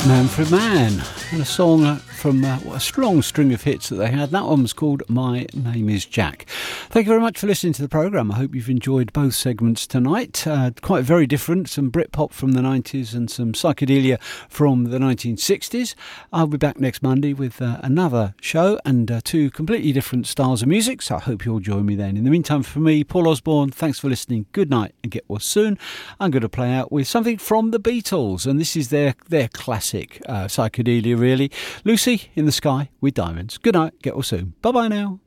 Man for Man, and a song from a strong string of hits that they had. That one was called My Name is Jack. Thank you very much for listening to the programme. I hope you've enjoyed both segments tonight. Quite very different, some Britpop from the 90s and some psychedelia from the 1960s. I'll be back next Monday with another show and two completely different styles of music, so I hope you'll join me then. In the meantime, for me, Paul Osborne, thanks for listening. Good night and get well soon. I'm going to play out with something from the Beatles, and this is their classic psychedelia, really. Lucy in the Sky with Diamonds. Good night, get well soon. Bye-bye now.